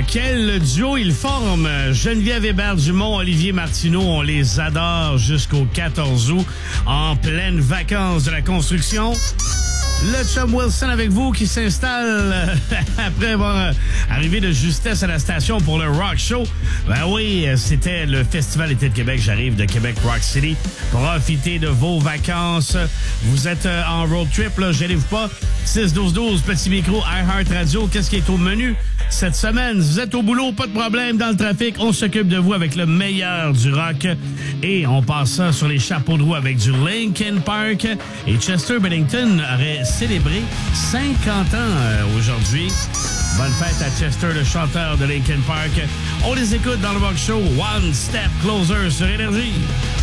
quel duo ils forment. Geneviève Hébert-Dumont, Olivier Martineau, on les adore jusqu'au 14 août, en pleine vacances de la construction. Le chum Wilson avec vous qui s'installe après avoir arrivé de justesse à la station pour le Rock Show. Ben oui, c'était le Festival Été de Québec. J'arrive de Québec Rock City. Profitez de vos vacances. Vous êtes en road trip, là, gênez-vous pas. 6-12-12, petit micro, iHeart Radio. Qu'est-ce qui est au menu cette semaine? Vous êtes au boulot, pas de problème dans le trafic. On s'occupe de vous avec le meilleur du rock. Et on passe ça sur les chapeaux de roue avec du Linkin Park. Et Chester Bennington aurait célébré 50 ans aujourd'hui. Bonne fête à Chester, le chanteur de Linkin Park. On les écoute dans le Rock Show. One Step Closer sur Énergie.